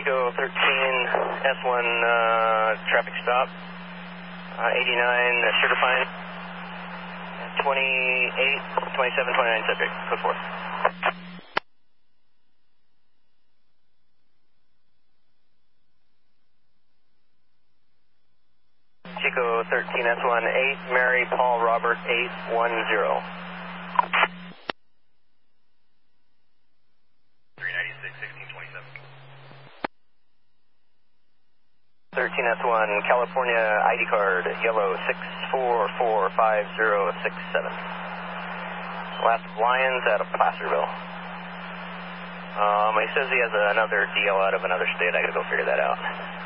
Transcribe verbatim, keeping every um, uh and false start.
Chico thirteen S one uh, traffic stop. Uh, eighty-nine uh, Sugar Pine. twenty-eight, twenty-seven, twenty-nine subject. Code four. Chico thirteen S one eight, Mary Paul Robert eight one zero. three ninety-six, sixteen twenty-seven. thirteen S one, California I D card, yellow six four four five zero six seven. Last Lions out of Placerville. Um, he says he has another D L out of another state. I gotta go figure that out.